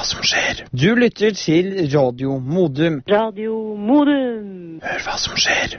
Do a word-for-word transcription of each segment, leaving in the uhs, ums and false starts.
hva som skjer. Du lytter til Radio Modum. Radio Modum. Hør hva som skjer.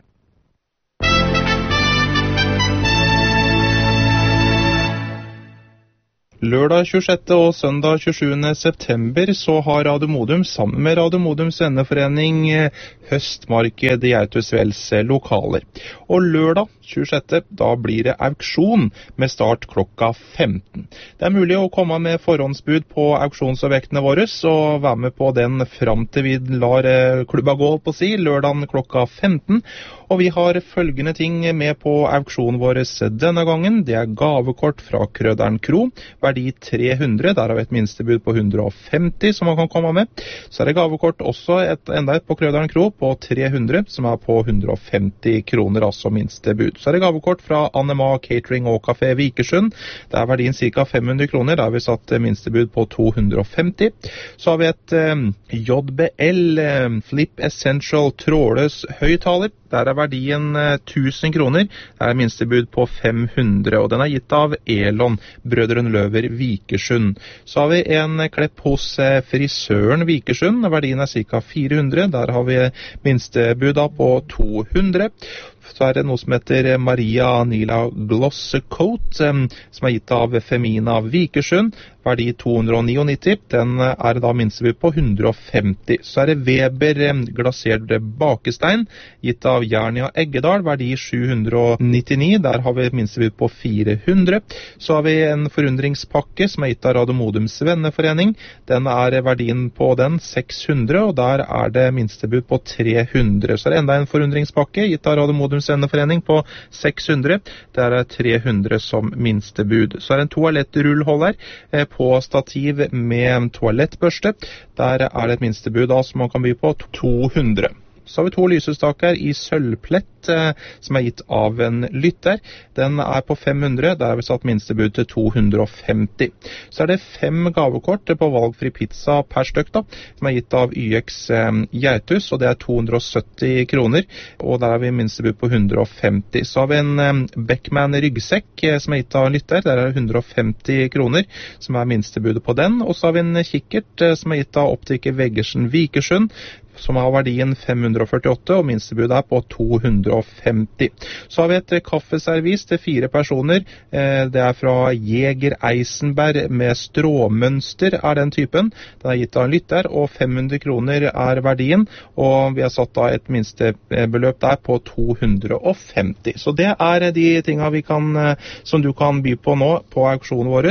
Lørdag tjuesjette og søndag tjuesjuende september så har Radio Modum sammen med Radio Modums venneforening høstmarked i Autusvelds lokaler. Og lørdag tjuesjette da blir det auksjon med start klokka femten. Det er mulig å komme med forhåndsbud på auksjonsobjektene våre og være med på den fram til vi lar klubba gå på si lørdagen klokka femten. Og vi har følgende ting med på auksjonen vår denne gangen. Det er gavekort fra Krøderen Kro, verdi tre hundre, der har vi et minstebud på hundre og femti som man kan komme med. Så er det gavekort også et, enda et på Krøderen Kro på tre hundre, som er på hundre og femti kroner, altså minstebud. Så er det gavekort fra Anema Catering og Café Vikersund. Det er verdien ca. fem hundre kroner, der har vi satt minstebud på to hundre og femti. Så har vi et eh, J B L eh, Flip Essential trådløs høyttaler. Der er verdien eh, tusen kroner. Der er minstebud på fem hundre, og den er gitt av Elon, Brødrene Løver Vikersund. Så har vi en klepp hos eh, frisøren Vikersund. Verdien er ca. fire hundre. Der har vi minstebud da på to hundre. Så er det noe som heter Maria Nila Gloss Coat, som er gitt av Femina Vikersund. Verdi to hundre og nittini. Den er da minstebud på hundre og femti. Så er det Weber glasert bakestein, gitt av Jernia Eggedal. Verdi sju hundre og nittini. Der har vi minstebud på fire hundre. Så har vi en forundringspakke som er gitt av Radio Modums venneforening. Den er verdien på den seks hundre, og der er det minstebud på tre hundre. Så er det enda en forundringspakke gitt av Radio Modums venneforening på seks hundre. Der er tre hundre som minstebud. Så er det en toalettrullholder eh, på stativ med toalettbørste. Der er det et minstebud da som man kan by på to hundre. Så har vi to lysestaker i sølvplett eh, som er gitt av en lytter. Den er på fem hundre, der har vi satt minstebud til to hundre og femti. Så er det fem gavekort på valgfri pizza per stykk da, som er gitt av Y X eh, Gjertus, og det er to hundre og sytti kroner, og der har vi minstebud på hundre og femti. Så har vi en eh, Beckman ryggsekk eh, som er gitt av en lytter, der er det hundre og femti kroner, som er minstebudet på den. Og så har vi en kikkert eh, som er gitt av optiker Veggersen Vikersund, som har verdien fem hundre og førtiåtte, og minstebud er på to hundre og femti. Så har vi et kaffeservis til fire personer. Det er fra Jeger Eisenberg med stråmønster, er den typen. Den er gitt av en lytter, og fem hundre kroner er verdien, og vi har satt da et minstebeløp der på to hundre og femti. Så det er de tingene vi kan, som du kan by på nå på auksjonen vår.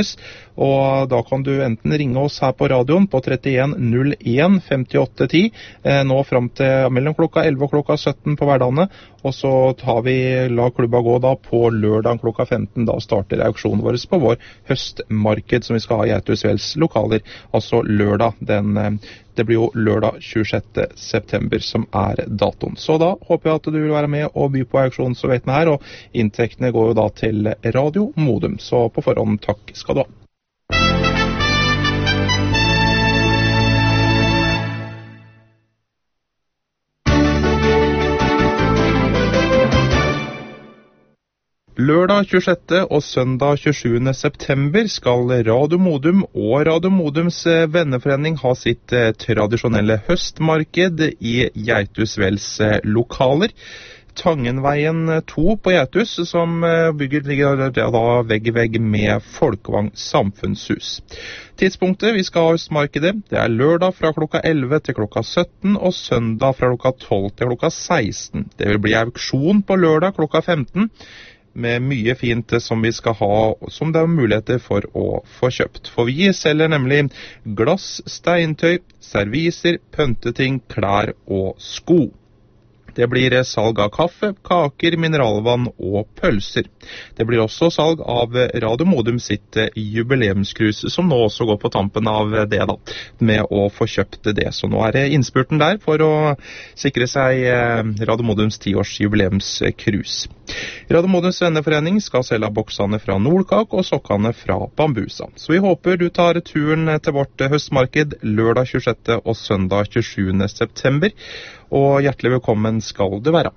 Og da kan du enten ringe oss her på radioen på trettien null en femtiåtte ti eh, nå frem til mellom klokka elleve og klokka sytten på hverdagene, og så tar vi la klubba gå da på lørdag klokka femten. Da starter auksjonen vår på vår høstmarked som vi skal ha i Autusvelds lokaler, altså lørdag den eh, det blir jo lørdag tjuesjette september som er datoen. Så da håper jeg at du vil være med og by på auksjonen så vet vi her, og inntektene går jo da til Radio Modum, så på forhånd takk skal du ha. Lørdag tjuesjette og søndag tjuesjuende september skal Radio Modum og Radio Modums venneforening ha sitt tradisjonelle høstmarked i Gjertusvelds lokaler. Tangenveien to på Gjertus, som bygger ligger da vegg i vegg med Folkevang samfunnshus. Tidspunktet vi skal ha høstmarkedet, det er lørdag fra klokka elleve til klokka sytten, og søndag fra klokka tolv til klokka seksten. Det vil bli auksjon på lørdag klokka femten, med mye fint som vi skal ha, som det er muligheter for å få kjøpt. For vi selger nemlig glass, steintøy, serviser, pønteting, klær og sko. Det blir salg av kaffe, kaker, mineralvann og pølser. Det blir også salg av Radio Modum sitt jubileumskrus, som nå også går på tampen av det da, med å få kjøpt det. Så nå er det innspurten der for å sikre seg Radio Modums tiårs jubileumskrus. Radio Modums venneforening skal selge boksene fra Nordkak og sokkene fra Bambusa. Så vi håper du tar turen til vårt høstmarked lørdag tjuesjette og søndag tjuesjuende september, og hjertelig velkommen skal du være.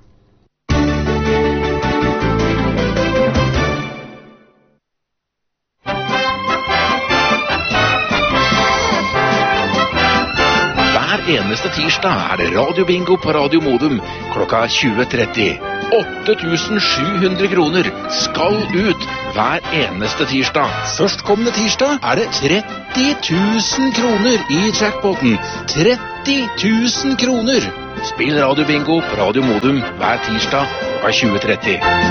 eneste tirsdag er det radiobingo på Radio Modum klokka tjue tretti. åtte tusen sju hundre kroner skal ut hver eneste tirsdag. Førstkommende tirsdag er det tretti tusen kroner i jackpoten. tretti tusen kroner! Spill radiobingo på Radio Modum hver tirsdag klokka tjue tretti.